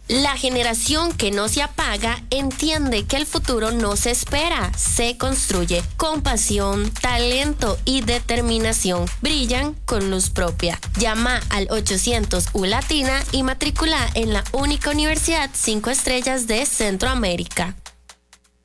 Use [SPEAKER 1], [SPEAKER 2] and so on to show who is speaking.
[SPEAKER 1] La generación que no se apaga entiende que el futuro no se espera, se construye con pasión, talento y determinación. Brillan con luz propia. Llama al 800 U Latina y matricula en la única universidad 5 estrellas de Centroamérica.